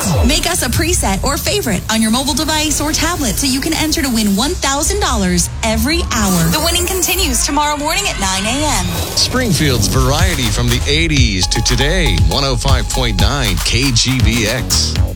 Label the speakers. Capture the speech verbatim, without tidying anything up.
Speaker 1: Make us a preset or favorite on your mobile device or tablet so you can enter to win one thousand dollars every hour. The winning continues tomorrow morning at nine a.m.
Speaker 2: Springfield's variety from the eighties to today. one oh five point nine K G B X.